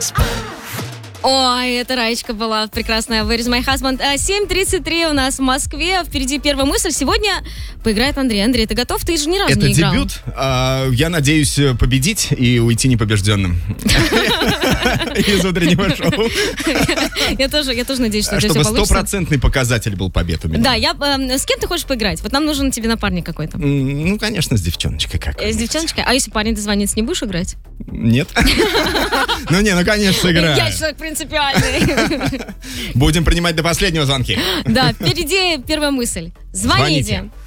Ой, это Раечка была прекрасная. Where is my husband? 7:33 у нас в Москве. Впереди первая мысль. Сегодня поиграет Андрей. Андрей, ты готов? Ты же ни разу не играл. Это дебют. Я надеюсь победить и уйти непобежденным из утреннего шоу. Я тоже надеюсь, что это все Чтобы получится. стопроцентный показатель был побед у меня. Да, с кем ты хочешь поиграть? Вот нам нужен тебе напарник какой-то. Ну, конечно, с девчоночкой какой-нибудь. С девчоночкой? А если парень дозвонится, не будешь играть? Нет. Ну, конечно, играю. Я человек принципиальный. Будем принимать до последнего звонки. Да, впереди первая мысль. Звоните.